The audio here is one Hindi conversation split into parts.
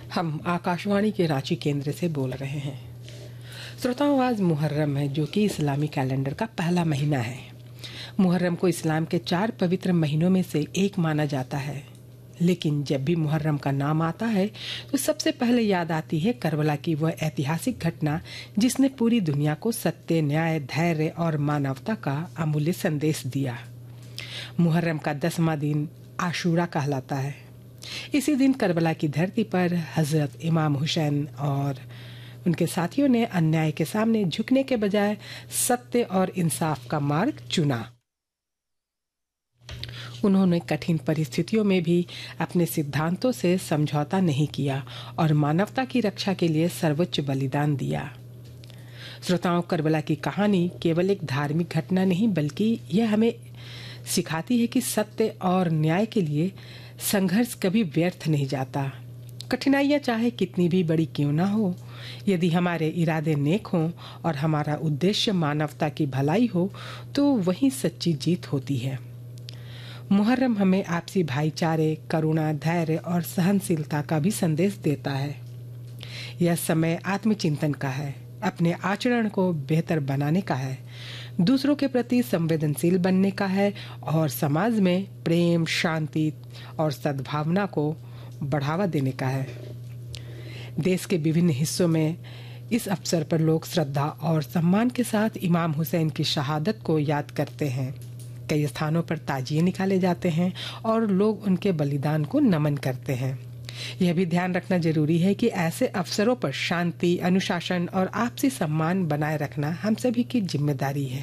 हम आकाशवाणी के रांची केंद्र से बोल रहे हैं। श्रोताओं, आज मुहर्रम है जो कि इस्लामी कैलेंडर का पहला महीना है। मुहर्रम को इस्लाम के 4 पवित्र महीनों में से एक माना जाता है। लेकिन जब भी मुहर्रम का नाम आता है तो सबसे पहले याद आती है करबला की वह ऐतिहासिक घटना जिसने पूरी दुनिया को सत्य, न्याय, धैर्य और मानवता का अमूल्य संदेश दिया। मुहर्रम का 10वां दिन आशूरा कहलाता है। इसी दिन करबला की धरती पर हजरत इमाम हुसैन और उनके साथियों ने अन्याय के सामने झुकने के बजाय सत्य और इंसाफ का मार्ग चुना। उन्होंने कठिन परिस्थितियों में भी अपने सिद्धांतों से समझौता नहीं किया और मानवता की रक्षा के लिए सर्वोच्च बलिदान दिया। श्रोताओं, करबला की कहानी केवल एक धार्मिक घटना नहीं बल्कि यह हमें सिखाती है कि सत्य और न्याय के लिए संघर्ष कभी व्यर्थ नहीं जाता। कठिनाइयाँ चाहे कितनी भी बड़ी क्यों ना हो, यदि हमारे इरादे नेक हों और हमारा उद्देश्य मानवता की भलाई हो तो वही सच्ची जीत होती है। मुहर्रम हमें आपसी भाईचारे, करुणा, धैर्य और सहनशीलता का भी संदेश देता है। यह समय आत्मचिंतन का है, अपने आचरण को बेहतर बनाने का है, दूसरों के प्रति संवेदनशील बनने का है और समाज में प्रेम, शांति और सद्भावना को बढ़ावा देने का है। देश के विभिन्न हिस्सों में इस अवसर पर लोग श्रद्धा और सम्मान के साथ इमाम हुसैन की शहादत को याद करते हैं। कई स्थानों पर ताजिए निकाले जाते हैं और लोग उनके बलिदान को नमन करते हैं। यह भी ध्यान रखना जरूरी है कि ऐसे अवसरों पर शांति, अनुशासन और आपसी सम्मान बनाए रखना हम सभी की जिम्मेदारी है।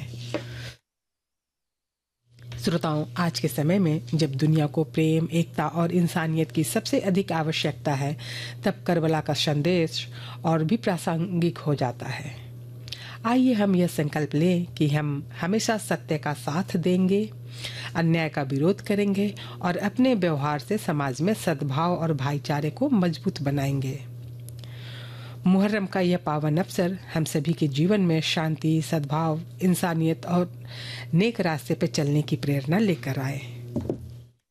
श्रोताओं, आज के समय में जब दुनिया को प्रेम, एकता और इंसानियत की सबसे अधिक आवश्यकता है, तब करबला का संदेश और भी प्रासंगिक हो जाता है। आइए हम यह संकल्प लें कि हम हमेशा सत्य का साथ देंगे, अन्याय का विरोध करेंगे और अपने व्यवहार से समाज में सद्भाव और भाईचारे को मजबूत बनाएंगे। मुहर्रम का यह पावन अवसर हम सभी के जीवन में शांति, सद्भाव, इंसानियत और नेक रास्ते पर चलने की प्रेरणा लेकर आए।